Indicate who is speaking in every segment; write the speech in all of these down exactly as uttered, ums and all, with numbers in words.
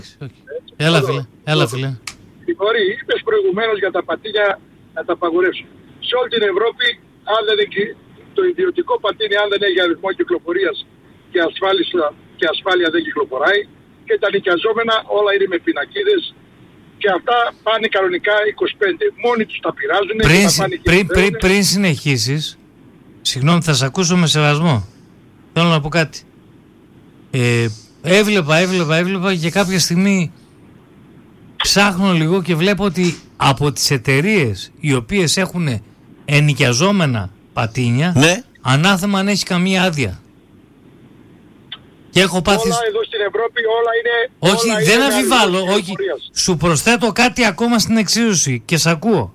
Speaker 1: Έλα φίλε, έλα φίλε.
Speaker 2: Συγχωρεί, είπες προηγουμένως για τα πατίνια να τα απαγορεύσουν. Σε όλη την Ευρώπη, αν δεν έχει, το ιδιωτικό πατίνι, αν δεν έχει αριθμό κυκλοφορίας και ασφάλεια, και ασφάλεια δεν κυκλοφοράει, και τα νοικιαζόμενα όλα είναι με πινακίδες και αυτά πάνε κανονικά είκοσι πέντε. Μόνοι τους τα πειράζουν.
Speaker 1: Πριν,
Speaker 2: τα πάνε
Speaker 1: πριν, πριν, πριν συνεχίσεις, συγγνώμη, θα σε ακούσω με σεβασμό. Θέλω να πω κάτι. Ε, έβλεπα, έβλεπα, έβλεπα και κάποια στιγμή ψάχνω λίγο και βλέπω ότι από τις εταιρείες οι οποίες έχουν ενοικιαζόμενα πατίνια,
Speaker 3: ναι.
Speaker 1: ανάθεμα αν έχει καμία άδεια. Και έχω πάθει...
Speaker 2: Όλα εδώ στην Ευρώπη όλα είναι...
Speaker 1: Όχι,
Speaker 2: όλα
Speaker 1: δεν
Speaker 2: είναι
Speaker 1: αμφιβάλλω, όχι. Σου προσθέτω κάτι ακόμα στην εξίσωση και σ' ακούω.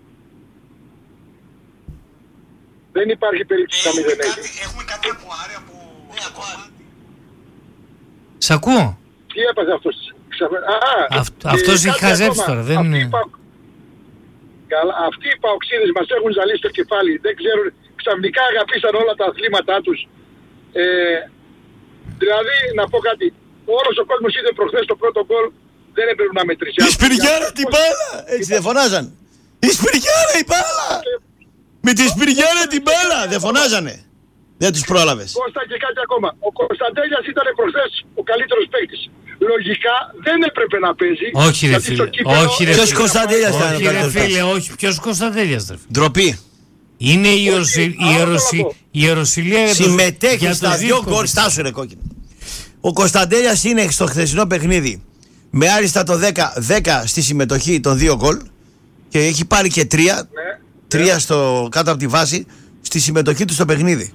Speaker 2: Δεν υπάρχει περίπτωση να μην δεν έχει.
Speaker 4: Έχουμε κάτι από άρια που...
Speaker 1: Σ' ακούω.
Speaker 2: Τι έπαθε αυτός?
Speaker 1: Αυτ, αυτός έχει χαζέψει τώρα, δεν είναι...
Speaker 2: Καλά, αυτοί οι παοξίδες μας έχουν ζαλίσει το κεφάλι. Δεν ξέρουν, ξαφνικά αγαπήσαν όλα τα αθλήματά τους. Ε, δηλαδή, να πω κάτι. Όλος ο κόσμος είδε προχθές το πρώτο γκολ, δεν έπρεπε να μετρήσει.
Speaker 3: Η Σπυριάρα την μπάλα! Έτσι δεν φωνάζαν. Η Σπυριάρα η μπάλα! Με τη Σπυριάρα την μπάλα! Δεν φωνάζανε. Δεν τους πρόλαβες.
Speaker 2: Κώστα, και κάτι ακόμα. Ο Κωνσταντέλιας ήταν προχθές ο καλύτερος παίκτης. Λογικά δεν έπρεπε να παίζει.
Speaker 1: Όχι ρε φίλε. Όχι ρε
Speaker 3: Ποιος Κωνσταντέλιας ήταν ο
Speaker 1: όχι,
Speaker 3: καλύτερος
Speaker 1: ρε φίλε,
Speaker 3: παίκτης?
Speaker 1: όχι. Ποιος Κωνσταντέλιας ρε φίλε?
Speaker 3: Ντροπή.
Speaker 1: Είναι η Ιεροσυλία για το...
Speaker 3: Συμμετέχει στα δύο γκολ. Στάσου ρε κόκκινο. Ο Κωνσταντέλιας είναι στο χθεσινό παιχνίδι με άριστα το δέκα, δέκα στη συμμετοχή των δύο γκολ και έχει πάρει και τρία,
Speaker 2: ναι,
Speaker 3: τρία
Speaker 2: ναι.
Speaker 3: στο, κάτω από τη βάση στη συμμετοχή του στο παιχνίδι.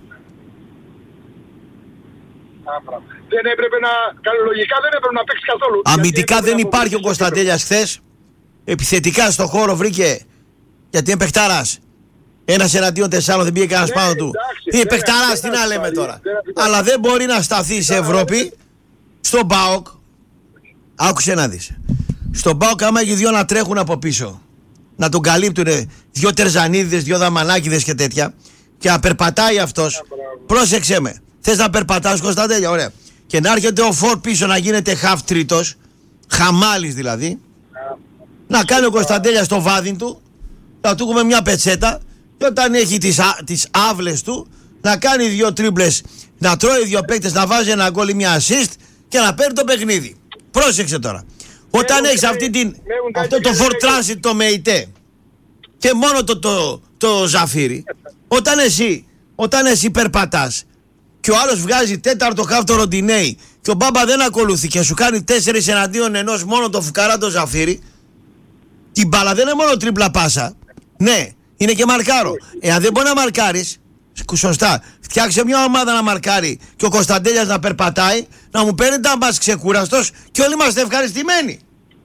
Speaker 2: Δεν έπρεπε να, λογικά δεν έπρεπε να παίξει καθόλου.
Speaker 3: Αμυντικά δεν υπάρχει ο Κωνσταντέλιας χθες. Επιθετικά στο χώρο βρήκε, γιατί είναι παιχτάρας. Ένας εναντίον τεσσάρων, δεν πήγε κανένας
Speaker 2: ναι,
Speaker 3: πάνω του.
Speaker 2: Εντάξει,
Speaker 3: Είναι παιχταράς, τι να λέμε τώρα. Αλλά δεν μπορεί να σταθεί σε Ευρώπη. Στον ΠΑΟΚ, άκουσε να δεις. Στον ΠΑΟΚ άμα έχει δυο να τρέχουν από πίσω, να τον καλύπτουν δυο τερζανίδες, δυο δαμανάκιδες και τέτοια, και να περπατάει αυτός, πρόσεξε με. Θες να περπατάς Κωνσταντέλια, ωραία. Και να έρχεται ο Φορ πίσω να γίνεται half τρίτος, χαμάλης δηλαδή, να κάνει ο Κωνσταντέλια στο βάδιν του, να του έχουμε μια πετσέτα, και όταν έχει τις, α, τις άβλες του, να κάνει δύο τρίμπλες, να τρώει δύο παίκτες, να βάζει ένα γκολ ή μια assist και να παίρνει το παιχνίδι. Πρόσεξε τώρα. Όταν έχεις αυτή την, αυτό το for transit το ΜΕΙΤΕ και μόνο το, το, το Ζαφύρι, όταν εσύ, όταν εσύ περπατάς και ο άλλος βγάζει τέταρτο χάφτο ροντινέι και ο Μπάμπα δεν ακολουθεί και σου κάνει τέσσερις εναντίον ενός μόνο το φουκαρά το Ζαφύρι, την μπάλα δεν είναι μόνο τρίπλα πάσα. Ναι, είναι και μαρκάρο. Εάν δεν μπορεί να μαρκάρεις, σωστά, φτιάξε μια ομάδα να μαρκάρει και ο Κωνσταντέλιας να περπατάει, να μου παίρνει τα μπας ξεκούραστος και όλοι είμαστε ευχαριστημένοι.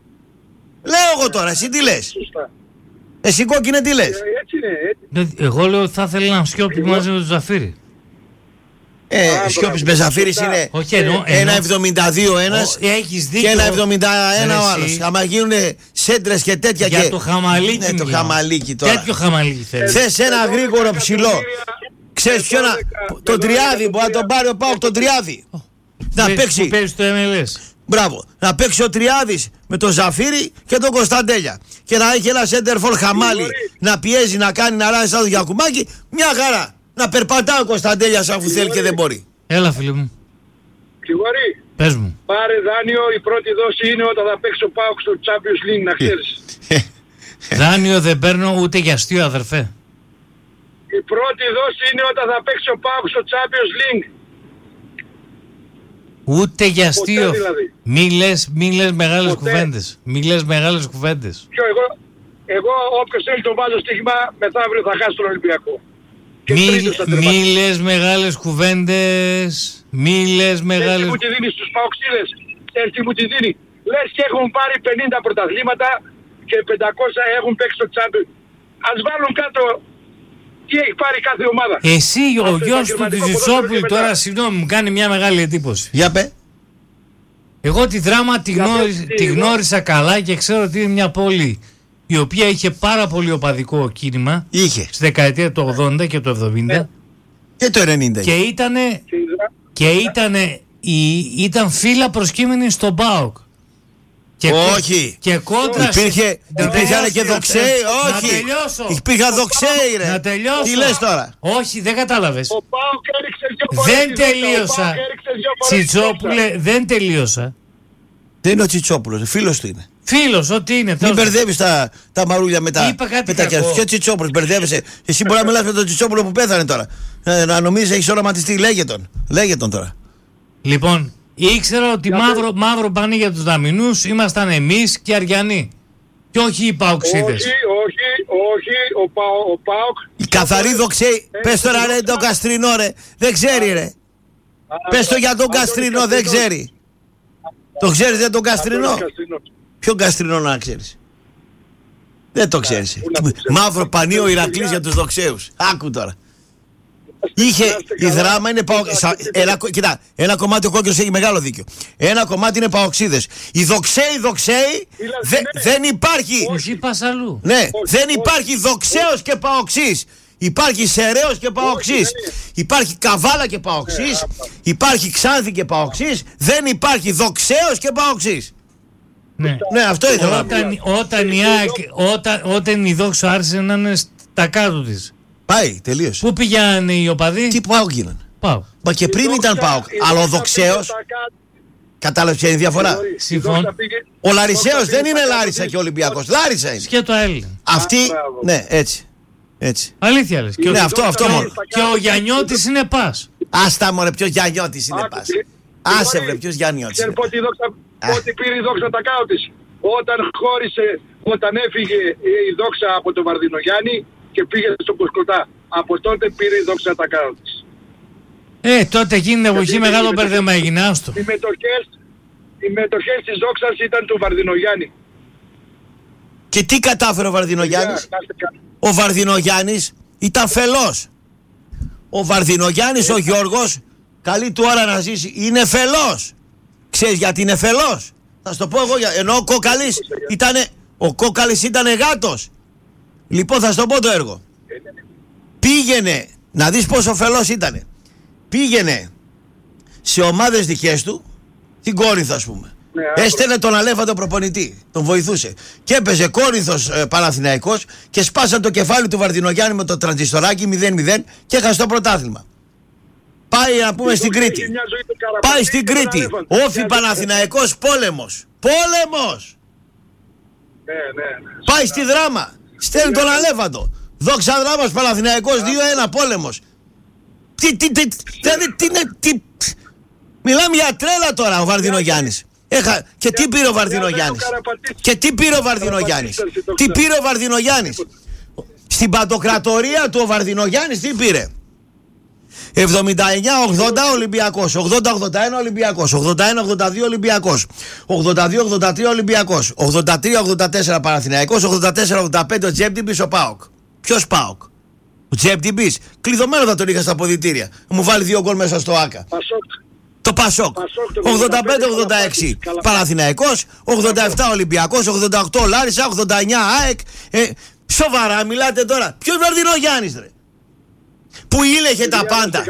Speaker 3: Λέω εγώ τώρα, εσύ τι λες? Εσύ κόκκινε τι λες?
Speaker 2: Έτσι είναι, έτσι.
Speaker 1: Εγώ λέω ότι θα ήθελα να Σιώπη μαζί με τον Ζαφύρι.
Speaker 3: Ε, Σιώπης με Ζαφύρης είναι ένα εβδομήντα δύο ένας και ένα εβδομήντα ένα ο άλλος. Άμα γίνουν σέντρες και τέτοια.
Speaker 1: Για
Speaker 3: και...
Speaker 1: το χαμαλίκι.
Speaker 3: Ναι, το χαμαλίκι τώρα.
Speaker 1: Τέτοιο χαμαλίκι θέλει.
Speaker 3: Θες ένα γρήγορο ψηλό. Ξέρεις ποιο να... Τον Τριάδη, μπορεί να τον πάρει ο Πάοκ τον Τριάδη. Να παίξει.
Speaker 1: Που παίζει το εμ ελ ες.
Speaker 3: Μπράβο. Να παίξει ο Τριάδης με τον Ζαφύρι και τον Κωνσταντέλια. Και να έχει ένα σέντερφορ χαμάλι να πιέζει, να κάνει, να ράζει σαν το Γιακουμάκι. Μια χαρά. Να περπατάει ο Κωνσταντέλιας αφού θέλει και δεν μπορεί.
Speaker 1: Έλα φίλε μου.
Speaker 2: Γρηγόρη,
Speaker 1: πες μου.
Speaker 2: Πάρε δάνειο, η πρώτη δόση είναι όταν θα παίξει ο ΠΑΟΚ στο Champions League, να ξέρεις.
Speaker 1: Δάνειο δεν παίρνω ούτε για αστείο αδερφέ.
Speaker 2: Η πρώτη δόση είναι όταν θα παίξει ο ΠΑΟΚ στο Champions League.
Speaker 1: Ούτε για αστείο.
Speaker 2: Δηλαδή.
Speaker 1: Μη λες, μη λες μεγάλες κουβέντες. Μη λες μεγάλες κουβέντες.
Speaker 2: Ποιο, εγώ, εγώ όποιος θέλει το βάζω στοίχημα, μεθαύριο θα χάσει τον Ολυμπιακό.
Speaker 1: Μη, μη λες μεγάλες κουβέντες. Μη λες μεγάλες...
Speaker 2: Έτσι μου τη δίνει στους παοξίδες. Έτσι μου τη δίνει. Λες και έχουν πάρει πενήντα πρωταθλήματα και πεντακόσια έχουν παίξει το Champions. Ας βάλουν κάτω τι έχει πάρει κάθε ομάδα.
Speaker 1: Εσύ ο γιος του Τζιτσόπουλου τώρα, συγγνώμη, μου κάνει μια μεγάλη εντύπωση.
Speaker 3: Για πέ.
Speaker 1: Εγώ τη Δράμα τη, γνώρισα, τη γνώρισα καλά και ξέρω ότι είναι μια πόλη η οποία είχε πάρα πολύ οπαδικό κίνημα.
Speaker 3: Είχε.
Speaker 1: Στη δεκαετία του ογδόντα και του εβδομήντα.
Speaker 3: Ε, και το ενενήντα.
Speaker 1: Και ήτανε, και ήτανε, η, ήταν φύλλα προσκύμενη στον ΠΑΟΚ. Και
Speaker 3: όχι.
Speaker 1: Και κόντρα.
Speaker 3: Υπήρχε, υπήρχαν και δοξέοι. Όχι.
Speaker 1: Να τελειώσω.
Speaker 3: Υπήρχαν δοξέοι, ρε.
Speaker 1: Να τελειώσω.
Speaker 3: Τι λες τώρα?
Speaker 1: Όχι, δεν κατάλαβες.
Speaker 2: Ο Πάοκ έριξε δύο φορές.
Speaker 1: Δεν τελείωσα. Τσιτσόπουλε, δεν τελείωσα.
Speaker 3: Δεν είναι ο Τσιτσόπουλος, φίλος του είναι.
Speaker 1: Φίλος, ό,τι είναι.
Speaker 3: Μην μπερδεύεις τα, τα μαρούλια με τα κιάσια. Ποιο Τσιτσόπουλος, μπερδεύεσαι. Εσύ μπορεί να μιλάς με τον Τσιτσόπουλο που πέθανε τώρα. Να, να νομίζεις έχεις οραματιστεί. Λέγε τον. Λέγε τον τώρα.
Speaker 1: Λοιπόν, ήξερα ότι μαύρο, μαύρο πανί για τους Δαμηνούς ήμασταν εμείς και Αριανοί. Και όχι οι Παοξίδες.
Speaker 2: Όχι, όχι, όχι. Ο, Πα, ο Πάοκ.
Speaker 3: Η καθαρή δοξέη. Πες τώρα ρε τον Καστρινό ρε. Δεν ξέρει ρε. Πες το για τον Καστρινό, δεν ξέρει. Το ξέρεις δεν τον Καστρινό? Ποιον Καστρινό να ξέρεις? Δεν το ξέρεις. Μαύρο πανί ο Ηρακλής για τους δοξαίους. Άκου τώρα. Είχε η Δράμα είναι παο... ένα, κοιτά, ένα κομμάτι ο Κόκκινος έχει μεγάλο δίκιο. Ένα κομμάτι είναι Παοξίδες. Οι δοξαίοι δοξαίοι δε, δεν υπάρχει.
Speaker 1: Όχι πας αλλού.
Speaker 3: Ναι, δεν υπάρχει δοξαίος και Παοξής. Υπάρχει Σεραίος και Παοξής. Υπάρχει Καβάλα και Παοξής. Υπάρχει Ξάνθη και Παοξής. Δεν υπάρχει δοξαίος και Παοξής.
Speaker 1: Ναι,
Speaker 3: ναι αυτό ήθελα.
Speaker 1: Όταν, όταν, η, όταν, όταν η Δόξα άρχισε να είναι στα κάτω της.
Speaker 3: Πάει, τελείωσε.
Speaker 1: Πού πήγαινε οι οπαδοί?
Speaker 3: Τι Πάοκ γίνανε.
Speaker 1: Πάοκ.
Speaker 3: Μα και πριν ήταν Πάοκ. Αλλά ο δοξαίος. Κατάλαβε ποια είναι η διαφορά.
Speaker 1: Συμφωνώ.
Speaker 3: Ο Λαρισαίος δεν είναι Λάρισα και Ολυμπιακός. Λάρισα είναι.
Speaker 1: Σκέτο Έλληνα.
Speaker 3: Αυτή. Ναι, έτσι. Έτσι.
Speaker 1: Αλήθεια λες.
Speaker 3: Ναι, αυτό, αυτό μόνο.
Speaker 1: Και ο Γιαννιώτης είναι Πας.
Speaker 3: Άστα μωρέ, ποιος Γιαννιώτης είναι Πας. Άσε βρε, ποιος Γιαννιώτης είναι.
Speaker 2: Πότε πήρε η Δόξα τα κάω της. Όταν χώρισε, όταν έφυγε η Δόξα από τον Βαρδινογιάννη και πήγε στο Κοσκοτά. Από τότε πήρε η Δόξα τα κάω της.
Speaker 1: Ε, τότε εκείνη την εποχή μεγάλο μπέρδεμα έγινε, άστο.
Speaker 2: Οι μετοχές, οι μετοχές της Δόξας ήταν του Βαρδινογιάννη.
Speaker 3: Και τι κατάφερε ο Βαρδινογιάννης? Ο Βαρδινογιάννης ήταν φελός. Ο Βαρδινογιάννης, ο Γιώργος, καλή του ώρα να ζήσει, είναι φελός. Ξέρεις γιατί είναι φελός? Θα σου το πω εγώ, ενώ ο Κόκαλης ήτανε, ο Κόκαλης ήτανε γάτος. Λοιπόν θα σου το πω το έργο. Πήγαινε, να δεις πόσο φελός ήτανε. Πήγαινε σε ομάδες δικές του, την Κόρινθο ας πούμε. Ναι, έστελνε τον Αλέφαντο προπονητή, τον βοηθούσε. Και έπαιζε Κόρινθος ε, Παναθηναϊκός και σπάσαν το κεφάλι του Βαρδινογιάννη με το τραντζιστοράκι μηδέν μηδέν και έχασε το πρωτάθλημα. Πάει να πούμε στην Κρήτη. Πάει στην Κρήτη. Όφι Παναθηναϊκός πόλεμος. Πόλεμος!
Speaker 2: Ναι, ναι, ναι.
Speaker 3: Πάει στη Δράμα. Στέλνει τον Αλέφαντο. Δόξα Δράμας Παναθηναϊκός δύο ένα πόλεμος. Τι, τι, τι, δηλαδή τι είναι, τι... Μιλάμε για τρέλα τώρα ο Βαρδινογιάννης. Έχα... Και τι πήρε ο Βαρδινογιάννης? Και τι πήρε ο Βαρδινογιάννης? Τι πήρε ο Βαρδινογιάννης? Στην παντοκρατορία του ο Βαρδινογιάννης τι πήρε? εβδομήντα εννιά ογδόντα Ολυμπιακός, ογδόντα ογδόντα ένα Ολυμπιακός, ογδόντα ένα ογδόντα δύο Ολυμπιακός, ογδόντα δύο ογδόντα τρία Ολυμπιακός, ογδόντα τρία ογδόντα τέσσερα Παναθηναϊκός, ογδόντα τέσσερα ογδόντα πέντε ο Τζέπτιμπης ο ΠΑΟΚ. Ποιος ΠΑΟΚ? Ο Τζέπτιμπης. Κλειδωμένο θα τον είχα στα αποδυτήρια. Μου βάλει δύο γκολ μέσα στο ΆΚΑ. Το Πασόκ. ογδόντα πέντε ογδόντα έξι Παναθηναϊκός, ογδόντα επτά Ολυμπιακός, ογδόντα οκτώ Λάρισα, ογδόντα εννιά ΑΕΚ. Ε, σοβαρά μιλάτε τώρα? Ποιος Βαρδινογιάννης ρε? Που ήλεχε τα πάντα.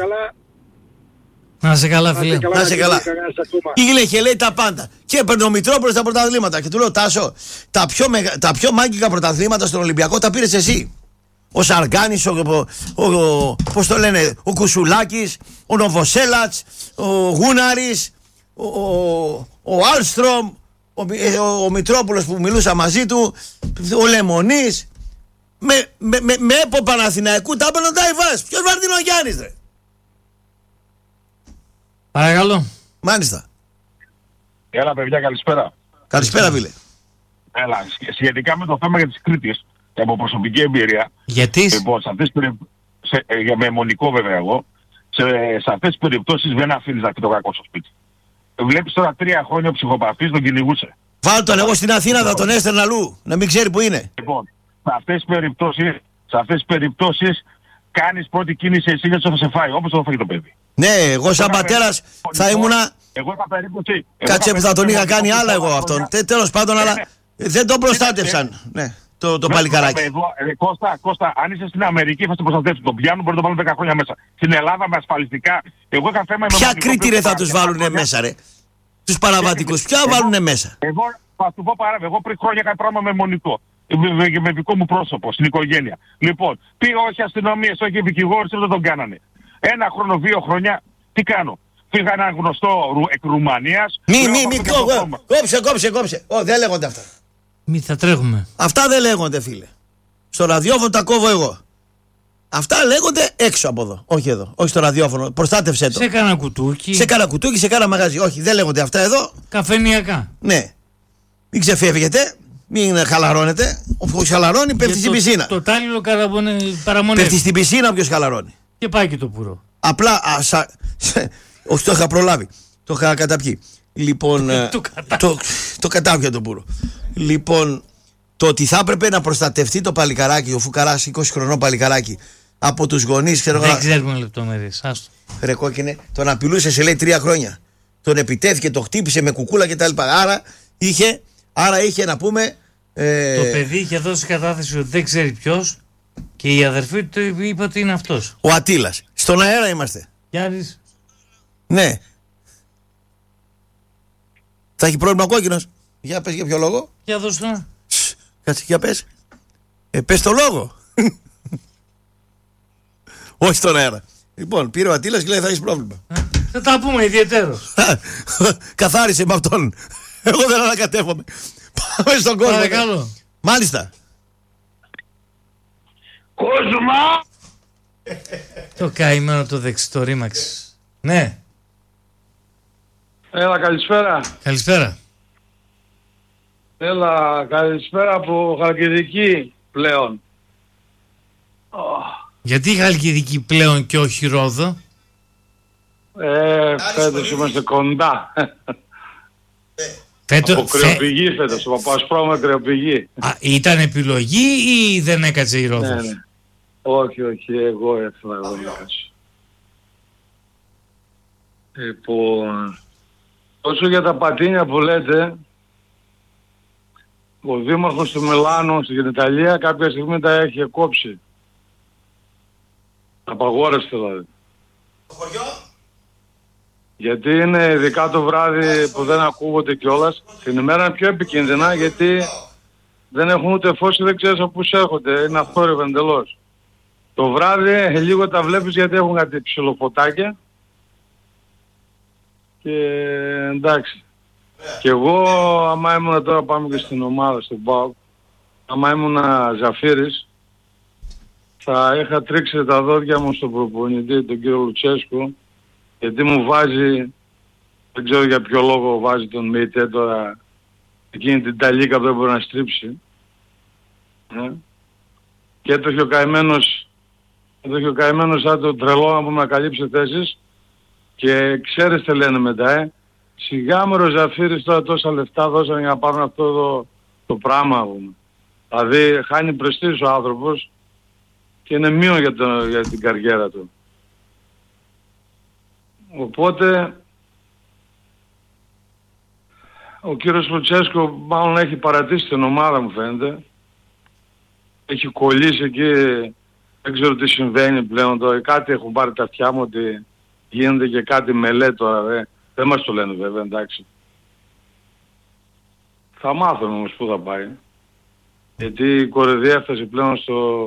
Speaker 1: Να σε καλά φίλε.
Speaker 3: Να σε καλά. Ήλεχε λέει τα πάντα. Και έπαιρνε ο Μητρόπουλος τα πρωταθλήματα. Και του λέω Τάσο, τα πιο, μεγα... τα πιο μάγκικα πρωταθλήματα στον Ολυμπιακό τα πήρες εσύ. Ο Σαργάνης, ο, ο, ο, πώς το λένε, ο Κουσουλάκης, ο Νοβοσέλατς, ο Γούναρης, ο, ο, ο Άλστρομ, ο, ο, ο Μητρόπουλος που μιλούσα μαζί του, ο Λεμονής. Με, με, με, με έπο Παναθηναϊκού τα έπαιρνε ο Ταϊβάς. Ποιος Βαρδινογιάννης ρε?
Speaker 1: Παρακαλώ.
Speaker 3: Μάλιστα.
Speaker 4: Έλα παιδιά, καλησπέρα.
Speaker 3: Καλησπέρα φίλε.
Speaker 4: Έλα, σχετικά με το θέμα για τις Κρήτης και από προσωπική εμπειρία.
Speaker 1: Γιατί?
Speaker 4: Λοιπόν, σε αυτές τις περιπτώσεις, με αιμονικό βέβαια εγώ, σε, σε αυτές τις περιπτώσεις δεν αφήνεις να πει το κακό στο σπίτι. Βλέπεις τώρα τρία χρόνια ο ψυχοπαθής τον κυνηγούσε.
Speaker 3: Βάλ τον, εγώ στην Αθήνα θα τον έστελνα αλλού, να μην ξέρει που είναι.
Speaker 4: Λοιπόν, σε αυτές τις περιπτώσεις, σε αυτές τις περιπτώσεις κάνεις πρώτη κίνηση εσύ γιατί θα σε φάει, όπως το φάει το παιδί.
Speaker 3: Ναι, εγώ σαν πατέρας θα ήμουνα...
Speaker 4: Εγώ είχα περίπτωση...
Speaker 3: Κάτσε που θα τον είχα κάνει άλλα εγώ αυτόν. Τέλος πάντων, αλλά δεν τον προστάτευσαν. Ναι, το, το παλικαράκι.
Speaker 4: Εδώ, ε, Κώστα, Κώστα, αν είσαι στην Αμερική θα το προστατεύσει. Τον πιάνουν, μπορεί να το βάλουν δέκα χρόνια μέσα. Στην Ελλάδα με ασφαλιστικά. Εγώ είχα θέμα με...
Speaker 3: Ποια Κρήτη ρε θα τους βάλουνε μέσα ρε? Τους παραβατικούς, ποια βάλουνε μέσα?
Speaker 4: Εγώ, Θα σου πω παράδειγμα, εγώ πριν χρόνια έκανα πράγμα με μονικό. Με, με δικό μου πρόσωπο, στην οικογένεια. Λοιπόν, πήγα όχι αστυνομίες, όχι δικηγόρους, δεν τον κάνανε. Ένα χρόνο, δύο χρόνια, τι κάνω. Πήγα ένα γνωστό εκ Ρουμανίας.
Speaker 3: Μη, μη, μη, κόψε, κόψε, κόψε. Ω, δεν λέγονται αυτά.
Speaker 1: Μη θα τρέχουμε.
Speaker 3: Αυτά δεν λέγονται, φίλε. Στο ραδιόφωνο τα κόβω εγώ. Αυτά λέγονται έξω από εδώ. Όχι εδώ. Όχι στο ραδιόφωνο. Προστάτευσέ το.
Speaker 1: Σε κάνα κουτούκι.
Speaker 3: Σε κάνα κουτούκι, σε κάνα μαγαζί. Όχι, δεν λέγονται αυτά εδώ.
Speaker 1: Καφενιακά.
Speaker 3: Ναι. Μην ξεφεύγετε. Μην χαλαρώνετε. Όποιος χαλαρώνει πέφτει στην πισίνα.
Speaker 1: Το τάλληλο παραμονεύει.
Speaker 3: Πέφτει στην πισίνα όποιος χαλαρώνει.
Speaker 1: Και πάει και το πουρό.
Speaker 3: Απλά. Α, σα... Όχι, το είχα προλάβει. Το είχα καταπιεί. Λοιπόν.
Speaker 1: το,
Speaker 3: το, το κατάπια το πουρο. Λοιπόν. Το ότι θα έπρεπε να προστατευτεί το παλικαράκι, ο Φουκαράς, είκοσι χρονών παλικαράκι, από τους γονείς.
Speaker 1: Δεν ξέρω, ξέρουμε λεπτομέρειες. Άστο.
Speaker 3: Ρε κόκκινε, τον απειλούσε σε λέει τρία χρόνια. Τον επιτέθηκε, το χτύπησε με κουκούλα κτλ. Άρα είχε, άρα είχε να πούμε. Ε...
Speaker 1: Το παιδί είχε δώσει κατάθεση ότι δεν ξέρει ποιος και η αδερφή του είπε ότι είναι αυτός.
Speaker 3: Ο Ατήλας. Στον αέρα είμαστε.
Speaker 1: Γιάννης.
Speaker 3: Ναι. Θα έχει πρόβλημα ο κόκκινος. Για πες για ποιο λόγο.
Speaker 1: Για δώσ' το.
Speaker 3: Κάτσε, για πες. Ε, πες το λόγο. Όχι στον αέρα. Λοιπόν, πήρε ο Ατήλας και λέει θα έχεις πρόβλημα.
Speaker 1: Θα τα πούμε ιδιαιτέρως.
Speaker 3: Καθάρισε με αυτόν. Εγώ δεν ανακατεύομαι. Πάμε στον κόσμο.
Speaker 1: Παρακαλώ.
Speaker 3: Μάλιστα.
Speaker 2: Κόσμα!
Speaker 1: Το καημένο το δεξιτό ρήμαξ. Ναι.
Speaker 5: Έλα, καλησπέρα.
Speaker 1: Καλησπέρα.
Speaker 5: Έλα, καλησπέρα από Χαλκιδική πλέον.
Speaker 1: Γιατί Χαλκιδική πλέον και όχι Ρόδο?
Speaker 5: Ε, φέτος είμαστε κοντά.
Speaker 1: Φέτο,
Speaker 5: από κρεοπηγή φε... φέτος, από Ασπρόμα κρεοπηγή.
Speaker 1: Α, ήταν επιλογή ή δεν έκατσε η Ρόδος?
Speaker 5: Ναι, ναι. Όχι, όχι, εγώ έφυγα, εγώ έκατσα. Λοιπόν, όσο για τα πατίνια που λέτε, ο δήμαρχος του Μιλάνου στην Ιταλία κάποια στιγμή τα έχει κόψει. Απαγόρευσε δηλαδή.
Speaker 3: Το χωριό.
Speaker 5: Γιατί είναι ειδικά το βράδυ που δεν ακούγονται κιόλας. Την ημέρα είναι πιο επικίνδυνα γιατί δεν έχουν ούτε φως ή δεν ξέρεις από πού έρχονται. Είναι αθόρυβο εντελώς. Το βράδυ λίγο τα βλέπεις γιατί έχουν κάτι ψιλοφωτάκια. Και εντάξει. Και εγώ άμα ήμουν τώρα πάμε και στην ομάδα στον ΠΑΟΚ, άμα ήμουν Ζαφύρης, θα είχα τρίξει τα δόντια μου στον προπονητή, τον κύριο Λουτσέσκο, γιατί μου βάζει, δεν ξέρω για ποιο λόγο βάζει τον ΜΕΙΤΕ τώρα, εκείνη την ταλίκα που δεν μπορεί να στρίψει. Ε? Και έτρωχε ο καημένος, έτρωχε ο καημένος σαν το τρελό να πούμε να καλύψει θέσεις και ξέρεις τι λένε μετά, ε. Σιγά με ο Ζαφύρης τώρα τόσα λεφτά δώσανε για να πάρουν αυτό το, το πράγμα. Δηλαδή χάνει πρεστίζ ο άνθρωπος και είναι μείον για, το, για την καριέρα του. Οπότε ο κύριος Λουτσέσκο μάλλον έχει παρατήσει την ομάδα μου φαίνεται. Έχει κολλήσει εκεί, δεν ξέρω τι συμβαίνει πλέον τώρα. Κάτι έχουν πάρει τα αυτιά μου ότι γίνεται και κάτι μελέ τώρα. Δε. Δεν μας το λένε βέβαια, εντάξει. Θα μάθουμε όμως πού θα πάει. Γιατί η κοροϊδία έφτασε πλέον στο,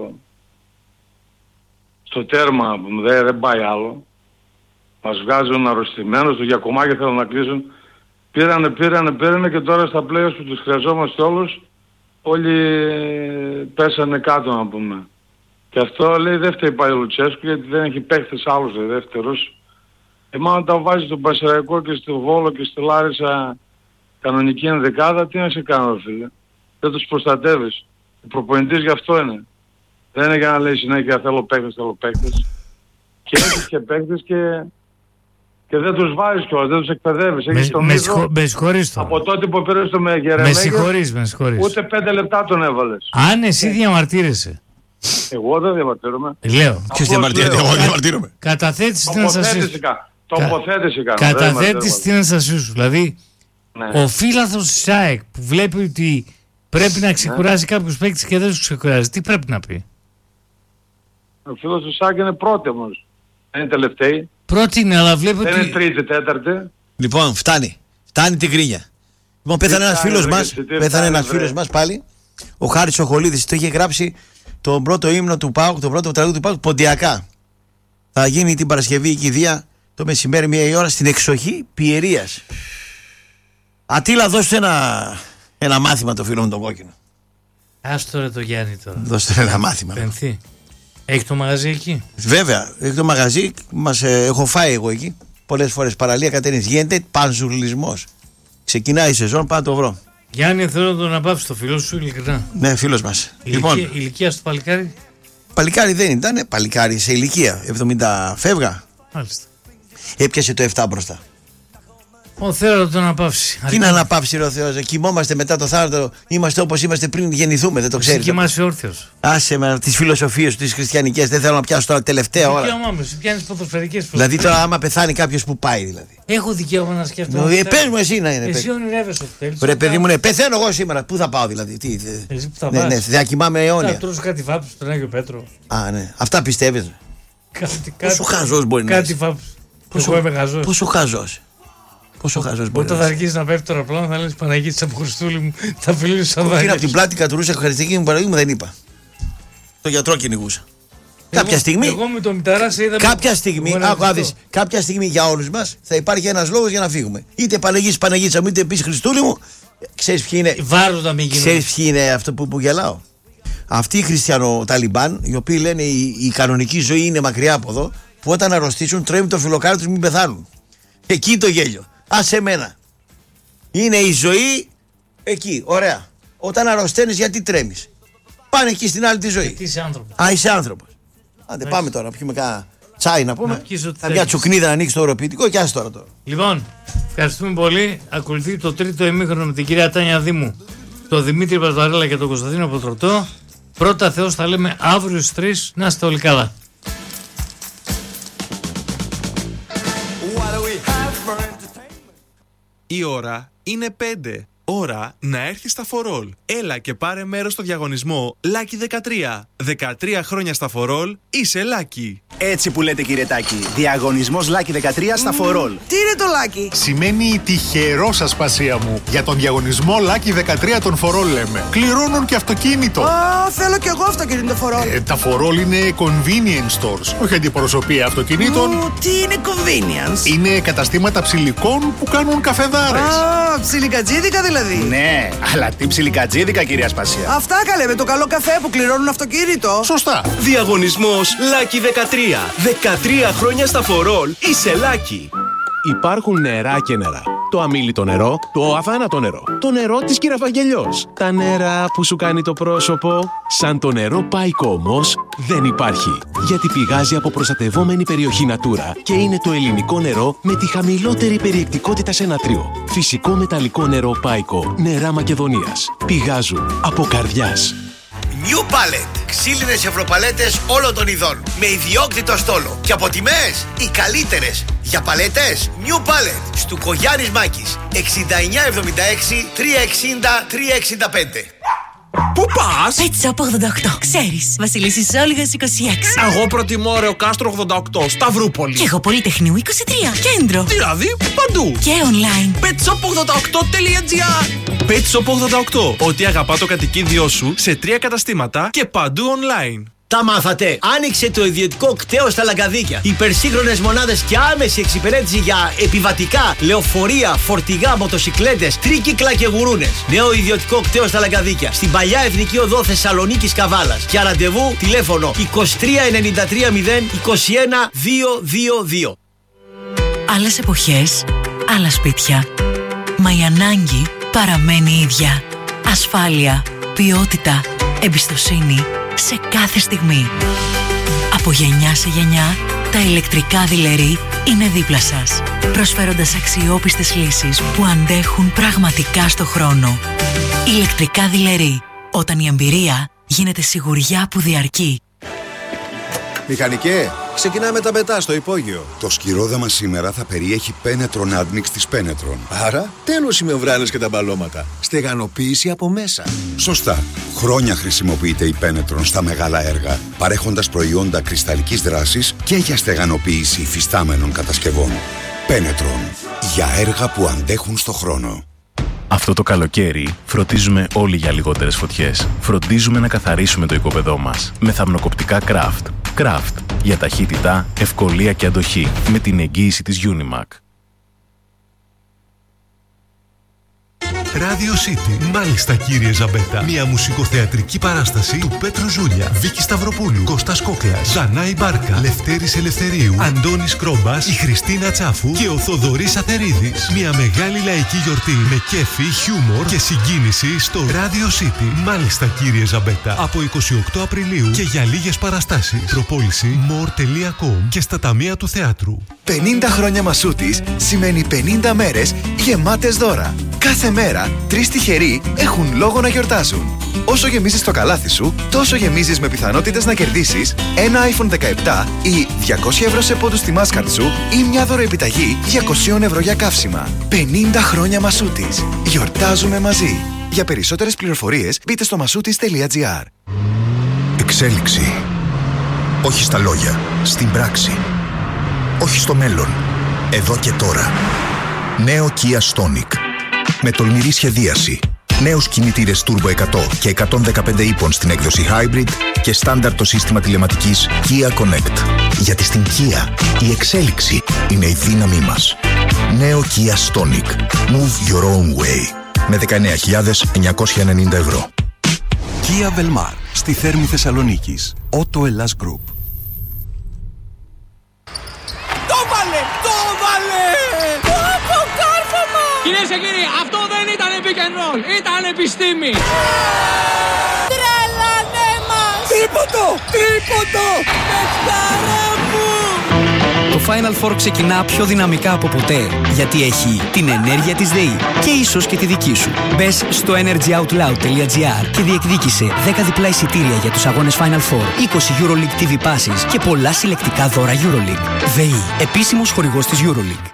Speaker 5: στο τέρμα που δεν, δεν πάει άλλο. Μας βγάζουν αρρωστημένους, το Γιακουμάκη θέλουν να κλείσουν. Πήρανε, πήρανε, πήρανε και τώρα στα πλέον που τους χρειαζόμαστε όλους, όλοι πέσανε κάτω να πούμε. Και αυτό λέει δεν φταίει πάει ο Λουτσέσκου γιατί δεν έχει παίχτες άλλους δε, δεύτερους. Και μάλλον τα βάζει στον Πασεραϊκό και στο Βόλο και στη Λάρισα κανονική ενδεκάδα, τι να σε κάνω φίλε. Δεν τους προστατεύεις. Ο προπονητής γι' αυτό είναι. Δεν είναι για να λέει συνέχεια θέλω παίκτες, θέλω παίκτες. Και έχεις και παίκτες και, και δεν τους βάζεις κιόλας, δεν τους εκπαιδεύεις. Έχεις τον Μίδρο,
Speaker 1: με συγχωρείς
Speaker 5: από τότε που πήρες το με Γερεμέγε,
Speaker 1: με συγχωρείς, με συγχωρείς.
Speaker 5: Ούτε πέντε λεπτά τον έβαλες.
Speaker 1: Αν εσύ διαμαρτύρεσαι.
Speaker 5: Εγώ δεν διαμαρτύρομαι.
Speaker 1: Λέω.
Speaker 3: Ποιος διαμαρτύρεται, εγώ διαμαρτύρομαι.
Speaker 1: Καταθέτεις την αστασία σου.
Speaker 5: Τοποθέτηση κάνω.
Speaker 1: Καταθέτεις την αστασία σου. Δηλαδή,
Speaker 5: ναι.
Speaker 1: Ο φίλαθος της ΑΕΚ που βλέπει ότι πρέπει να ξεκουράζει ναι. κάποιους παίκτες και δεν τους ξεκουράζει, τι πρέπει να πει?
Speaker 5: Ο φίλος του ΣΑΚ είναι πρώτος. Δεν είναι τελευταίοι.
Speaker 1: Πρώτη είναι, αλλά βλέπει
Speaker 5: δεν
Speaker 1: ότι...
Speaker 5: είναι τρίτη, τέταρτη.
Speaker 3: Λοιπόν, φτάνει. Φτάνει την κρίνια. Λοιπόν, πέθανε ένας φίλος μας, πέθανε ένας φίλος μας πάλι. Ο Χάρης ο Χολίδης, το είχε γράψει τον πρώτο ύμνο του ΠΑΟΚ, τον πρώτο τραγούδι του ΠΑΟΚ, ποντιακά. Θα γίνει την Παρασκευή η κηδεία το μεσημέρι μία η ώρα στην εξοχή Πιερίας. Ατήλα, δώστε ένα, ένα μάθημα το φίλο μου τον κόκκινο.
Speaker 1: Άστο ρε το Γιάννη τώρα.
Speaker 3: Δώστε ένα μάθημα.
Speaker 1: Πενθή. Έχει το μαγαζί εκεί?
Speaker 3: Βέβαια, έχει το μαγαζί, μας, ε, έχω φάει εγώ εκεί πολλές φορές. Παραλία Κατερίνης. Γίνεται πανζουρλισμός. Ξεκινάει η σεζόν, πάω να το βρω.
Speaker 1: Γιάννη, θέλω να τον αναπαύσει το φίλο σου, ειλικρινά.
Speaker 3: Ναι, φίλος μας.
Speaker 1: Ηλικία,
Speaker 3: Λοιπόν,
Speaker 1: ηλικία στο παλικάρι.
Speaker 3: παλικάρι δεν ήταν, παλικάρι σε ηλικία. εβδομήντα φεύγα.
Speaker 1: Μάλιστα.
Speaker 3: Έπιασε το επτά μπροστά.
Speaker 1: Ο θέλω να τον αναπαύσει.
Speaker 3: Τι να αναπαύσει ρε ο Θεός, κοιμόμαστε μετά το θάνατο, είμαστε όπως είμαστε πριν γεννηθούμε, δεν το
Speaker 1: Εσύ
Speaker 3: ξέρεις.
Speaker 1: κοιμάσαι όρθιος.
Speaker 3: Άσε με τις φιλοσοφίες του, τις χριστιανικές, δεν θέλω να πιάσω τώρα τελευταία ώρα.
Speaker 1: Δικαίωμά μου, εσύ πιάνεις ποδοσφαιρικές
Speaker 3: Δηλαδή τώρα άμα πεθάνει κάποιος που πάει δηλαδή.
Speaker 1: Έχω δικαίωμα να σκέφτομαι.
Speaker 3: Ε, πες μου εσύ να είναι.
Speaker 1: Εσύ ονειρεύεσαι ότι θέλεις.
Speaker 3: Ρε παιδί μου, ναι, πεθαίνω εγώ σήμερα. Πού θα πάω δηλαδή, τι.
Speaker 1: Εσύ που θα
Speaker 3: Ναι, ναι,
Speaker 1: πας.
Speaker 3: θα κοιμάμαι
Speaker 1: Θα
Speaker 3: αιώνια.
Speaker 1: τρως κάτι βάψους στον Άγιο Πέτρο.
Speaker 3: Α, ναι. Αυτά πιστεύεις.
Speaker 1: Κάτι,
Speaker 3: Πόσο χαζός μπορεί να
Speaker 1: κάτι
Speaker 3: είσαι.
Speaker 1: βάψους. Εγώ είμαι χαζός.
Speaker 3: Πόσο χαζός. Πόσο χαζός μπορεί
Speaker 1: Όταν
Speaker 3: να
Speaker 1: θα
Speaker 3: είσαι.
Speaker 1: αρχίσει να πέφτει το αεροπλάνο θα λες Παναγίτης από Χριστούλη μου, θα φιλήσω σαν
Speaker 3: Είναι από
Speaker 1: δάκρυα.
Speaker 3: την πλάτη κατουρούσα ευχαριστική μου παραδείγμα, δεν είπα. Το γιατρό κυνηγούσα. Κάποια στιγμή.
Speaker 1: Εγώ με το μηταρά σε είδα.
Speaker 3: Κάποια στιγμή, άκου να δεις, κάποια στιγμή για όλους μας θα υπάρχει ένας λόγος για να φύγουμε. Είτε Παναγίτης Παναγίτσα μου, είτε πεις Χριστούλη μου. Ξέρεις ποιοι είναι.
Speaker 1: Βάρος να μην γίνουν.
Speaker 3: Ξέρεις ποιοι είναι αυτό που, που γελάω. Αυτοί οι χριστιανοταλιμπάν, οι οποίοι λένε η, η κανονική ζωή είναι μακριά από εδώ, που όταν αρρωστήσουν τρώει το φιλοκάρι τους μην πεθάνουν. Εκεί το γέλιο. Άσε εμένα. Είναι η ζωή εκεί. Ωραία. Όταν αρρωσταίνεις γιατί τρέμεις. Πάνε εκεί στην άλλη τη ζωή.
Speaker 1: Γιατί είσαι άνθρωπος.
Speaker 3: Α, είσαι άνθρωπος. Άντε πάμε τώρα, πιούμε κάνα τσάι να πούμε.
Speaker 1: Να πιεις ό,τι
Speaker 3: Θα μια
Speaker 1: θέλεις.
Speaker 3: τσουκνίδα να ανοίξει το οροποιητικό και άσε τώρα τώρα.
Speaker 1: Λοιπόν, ευχαριστούμε πολύ. Ακολουθεί το τρίτο ημίχρονο με την κυρία Τάνια Δήμου, τον Δημήτρη Πασβαρέλα και τον Κωνσταντίνο Ποτρωτό. Πρώτα Θεός θα λέμε αύριο στις τρεις. Να είστε όλοι καλά.
Speaker 6: Η ώρα είναι πέντε. Ώρα να έρθει στα φορόλ. Έλα και πάρε μέρος στο διαγωνισμό Lucky δεκατρία. δεκατρία χρόνια στα φορόλ, είσαι Lucky.
Speaker 7: Έτσι που λέτε κύριε Τάκη. Διαγωνισμός Lucky δεκατρία στα φορόλ.
Speaker 8: Τι είναι το Lucky?
Speaker 9: Σημαίνει τυχερός ασπασία μου. Για τον διαγωνισμό Lucky δεκατρία των φορόλ λέμε. Κληρώνουν και αυτοκίνητο.
Speaker 8: Α, θέλω κι εγώ αυτοκίνητο φορόλ.
Speaker 9: Ε, τα φορόλ είναι convenience stores, όχι αντιπροσωπεία αυτοκινήτων.
Speaker 8: Ου, τι είναι convenience?
Speaker 9: Είναι καταστήματα ψηλικών που κάνουν καφεδάρες.
Speaker 8: Α, ψιλικατζίδικα δηλαδή.
Speaker 7: Ναι, αλλά τι ψιλικατζίδικα κυρία Ασπασία.
Speaker 8: Αυτά καλέ με το καλό καφέ που κληρώνουν αυτοκίνητο.
Speaker 9: Σωστά.
Speaker 10: Διαγωνισμός Lucky δεκατρία. δεκατρία χρόνια στα φορόλ, είσαι Lucky.
Speaker 11: Υπάρχουν νερά και νερά. Το αμίλητο νερό, το αβάνατο νερό, το νερό της Κυραφαγγελιός. Τα νερά που σου κάνει το πρόσωπο. Σαν το νερό Πάικο όμως δεν υπάρχει. Γιατί πηγάζει από προστατευόμενη περιοχή Natura και είναι το ελληνικό νερό με τη χαμηλότερη περιεκτικότητα σε νατρίο. Φυσικό μεταλλικό νερό Πάικο, νερά Μακεδονίας. Πηγάζουν από καρδιάς.
Speaker 3: New Palette. Ξύλινες ευρωπαλέτες όλων των ειδών. Με ιδιόκτητο στόλο. Και από τιμές οι καλύτερες. Για παλέτες New Palette. Στου Κογιάννης Μάκης. εξήντα εννιά εβδομήντα έξι τριακόσια εξήντα τριακόσια εξήντα πέντε.
Speaker 12: Πού πας?
Speaker 13: Pet Shop ογδόντα οκτώ. Ξέρεις, Βασιλίσσης Όλγας είκοσι έξι.
Speaker 12: Εγώ προτιμώ Ρεο Κάστρο ογδόντα οκτώ, Σταυρούπολη.
Speaker 13: Και εγώ Πολυτεχνείου είκοσι τρία. Κέντρο.
Speaker 12: Δηλαδή παντού.
Speaker 13: Και online.
Speaker 12: πετ σοπ ογδόντα οκτώ τελεία τζι άρ.
Speaker 6: Pet Shop ογδόντα οκτώ. Ό,τι αγαπά το κατοικίδιό σου σε τρία καταστήματα και παντού online.
Speaker 3: Τα μάθατε. Άνοιξε το ιδιωτικό κτέο στα Λαγκαδίκια. Υπερσύγχρονες μονάδες και άμεση εξυπηρέτηση για επιβατικά, λεωφορεία, φορτηγά, μοτοσικλέτες, τρίκυκλα και γουρούνες. Νέο ιδιωτικό κτέο στα Λαγκαδίκια. Στην παλιά Εθνική Οδό Θεσσαλονίκης Καβάλας. Για ραντεβού τηλέφωνο είκοσι τρία ενενήντα τρία μηδέν είκοσι ένα διακόσια είκοσι δύο.
Speaker 13: Άλλες εποχές, άλλα σπίτια. Μα η ανάγκη παραμένει ίδια. Ασφάλεια, ποιότητα, εμπιστοσύνη σε κάθε στιγμή. Από γενιά σε γενιά, τα ηλεκτρικά δειλερί είναι δίπλα σας, προσφέροντας αξιόπιστες λύσεις που αντέχουν πραγματικά στο χρόνο. Ηλεκτρικά δειλερί, όταν η εμπειρία γίνεται σιγουριά που διαρκεί.
Speaker 14: Μηχανικέ, ξεκινάμε τα πετά στο υπόγειο. Το σκυρόδεμα σήμερα θα περιέχει πένετρον άντμιξ της πένετρον. Άρα, τέλος οι μεμβράνες και τα μπαλώματα. Στεγανοποίηση από μέσα. Σωστά. Χρόνια χρησιμοποιείται η πένετρον στα μεγάλα έργα, παρέχοντας προϊόντα κρυσταλλικής δράσης και για στεγανοποίηση υφιστάμενων κατασκευών. Πένετρον. Για έργα που αντέχουν στο χρόνο.
Speaker 11: Αυτό το καλοκαίρι φροντίζουμε όλοι για λιγότερες φωτιές. Φροντίζουμε να καθαρίσουμε το οικόπεδό μας με θαμνοκοπτικά Craft. Craft για ταχύτητα, ευκολία και αντοχή με την εγγύηση της Unimac.
Speaker 15: Radio City. Μάλιστα, κύριε Ζαμπέτα. Μια μουσικοθεατρική παράσταση του Πέτρου Ζούλια, Βίκη Σταυροπούλου, Κώστας Κόκλας, Δανάη Μπάρκα, Λευτέρης Ελευθερίου, Αντώνης Κρόμπας, η Χριστίνα Τσάφου και ο Θοδωρής Αθερίδης. Μια μεγάλη λαϊκή γιορτή με κέφι, χιούμορ και συγκίνηση στο Radio City. Μάλιστα, κύριε Ζαμπέτα. Από εικοστή ογδόη Απριλίου και για λίγες παραστάσεις. Προπόληση more τελεία com και στα ταμεία του θεάτρου.
Speaker 16: πενήντα χρόνια Μασούτης σημαίνει πενήντα μέρες γεμάτες δώρα. Κάθε μέρα, τρεις τυχεροί έχουν λόγο να γιορτάζουν. Όσο γεμίζεις το καλάθι σου, τόσο γεμίζεις με πιθανότητες να κερδίσεις ένα άιφον δεκαεπτά ή διακόσια ευρώ σε πόντους στη Mastercard σου ή μια δωροεπιταγή διακόσια ευρώ για καύσιμα. πενήντα χρόνια Μασούτης. Γιορτάζουμε μαζί. Για περισσότερες πληροφορίες μπείτε στο μασούτης τελεία τζι άρ.
Speaker 17: Εξέλιξη. Όχι στα λόγια, στην πράξη. Όχι στο μέλλον, εδώ και τώρα. Νέο Kia Stonic. Με τολμηρή σχεδίαση. Νέους κινητήρες Turbo εκατό και εκατόν δεκαπέντε ύπων στην έκδοση Hybrid και στάνταρ το σύστημα τηλεματικής Kia Connect. Γιατί στην Kia η εξέλιξη είναι η δύναμή μας. Νέο Kia Stonic. Move your own way. Με δεκαεννέα χιλιάδες εννιακόσια ενενήντα ευρώ.
Speaker 18: Kia Velmar. Στη Θέρμη Θεσσαλονίκης. Auto Ελλάς Group.
Speaker 12: Το βάλε! Το βάλε! Το αποκάρφωμα! Κυρίες και κύριοι, αυτό δεν ήταν pick and roll, ήταν επιστήμη! Τρελανέ μας! Τρίποντο! Τρίποντο! Παιχτάρα μου!
Speaker 19: Το Final Four ξεκινά πιο δυναμικά από ποτέ, γιατί έχει την ενέργεια της ΔΕΗ και ίσως και τη δική σου. Μπες στο energyoutloud τελεία τζι άρ και διεκδίκησε δέκα διπλά εισιτήρια για τους αγώνες Final Four, είκοσι EuroLeague τι βι Passes και πολλά συλλεκτικά δώρα EuroLeague. ΔΕΗ, επίσημος χορηγός της EuroLeague.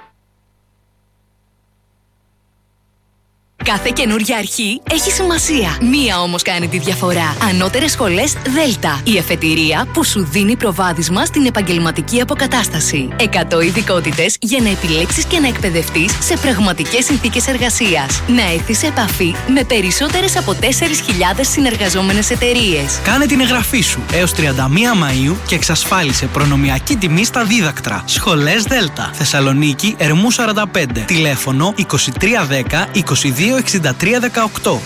Speaker 13: Κάθε καινούργια αρχή έχει σημασία. Μία όμως κάνει τη διαφορά. Ανώτερες σχολές Δέλτα. Η εφετηρία που σου δίνει προβάδισμα στην επαγγελματική αποκατάσταση. εκατό ειδικότητες για να επιλέξεις και να εκπαιδευτείς σε πραγματικές συνθήκες εργασίας. Να έρθεις σε επαφή με περισσότερες από τέσσερις χιλιάδες συνεργαζόμενες εταιρείες.
Speaker 20: Κάνε την εγγραφή σου έως τριάντα μία Μαΐου και εξασφάλισε προνομιακή τιμή στα δίδακτρα. Σχολές Δέλτα. Θεσσαλονίκη, Ερμού σαράντα πέντε. Τηλέφωνο είκοσι τρία δέκα είκοσι δύο εξήντα τρία δεκαοκτώ.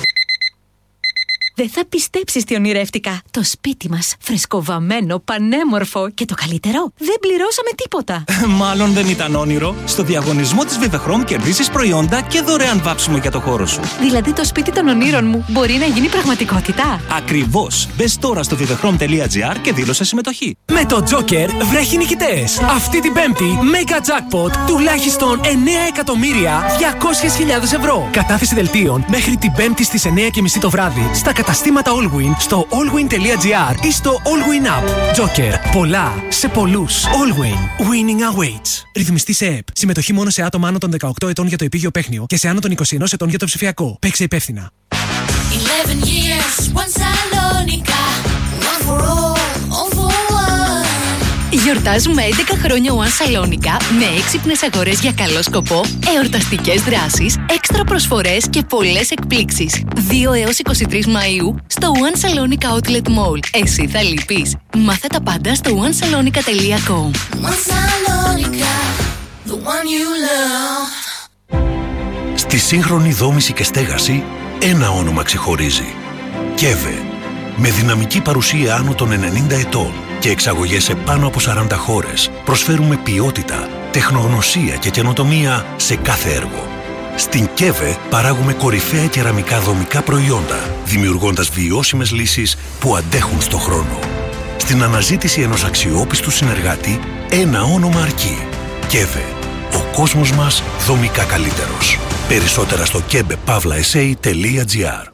Speaker 21: Δεν θα πιστέψεις τι ονειρεύτηκα. Το σπίτι μας, φρεσκοβαμμένο, πανέμορφο και το καλύτερο, δεν πληρώσαμε τίποτα.
Speaker 20: Μάλλον δεν ήταν όνειρο. Στο διαγωνισμό της Vivechrome κερδίσεις προϊόντα και δωρεάν βάψιμο για το χώρο σου.
Speaker 21: Δηλαδή το σπίτι των ονείρων μου μπορεί να γίνει πραγματικότητα.
Speaker 20: Ακριβώς. Μπες τώρα στο vivechrome τελεία τζι άρ και δήλωσε συμμετοχή. Με το Joker βρέχει νικητές. Αυτή την Πέμπτη, Mega Jackpot τουλάχιστον εννέα εκατομμύρια διακόσιες χιλιάδες ευρώ. Κατάθεση δελτίων μέχρι την Πέμπτη στις εννέα και μισή το βράδυ στα καταστήματα Allwin στο allwin τελεία τζι άρ ή στο Allwin App. Joker. Πολλά σε πολλούς. Allwin. Winning awaits. Ρυθμιστή σε ΕΠ. Συμμετοχή μόνο σε άτομα άνω των δεκαοκτώ ετών για το επίγειο παίχνιο και σε άνω των είκοσι ένα ετών για το ψηφιακό. Παίξε υπεύθυνα.
Speaker 22: eleven years, one Salonica, one for all, all for one.
Speaker 13: Γιορτάζουμε έντεκα χρόνια One Salonica με έξυπνες αγορές για καλό σκοπό, εορταστικές δράσεις, έξτρα προσφορές και πολλές εκπλήξεις. δύο έως είκοσι τρεις Μαΐου στο One Salonica Outlet Mall. Εσύ θα λείπεις. Μάθε τα πάντα στο one salonica τελεία com.
Speaker 22: One Salonica, the one you love.
Speaker 23: Στη σύγχρονη δόμηση και στέγαση, ένα όνομα ξεχωρίζει. κέβε. Με δυναμική παρουσία άνω των ενενήντα ετών και εξαγωγές σε πάνω από σαράντα χώρες, προσφέρουμε ποιότητα, τεχνογνωσία και καινοτομία σε κάθε έργο. Στην κέβε παράγουμε κορυφαία κεραμικά δομικά προϊόντα, δημιουργώντας βιώσιμες λύσεις που αντέχουν στο χρόνο. Στην αναζήτηση ενός αξιόπιστου συνεργάτη, ένα όνομα αρκεί. κέβε. Ο κόσμος μας δομικά καλύτερος. Περισσότερα στο κέβε παύλα ες έι τελεία τζι άρ.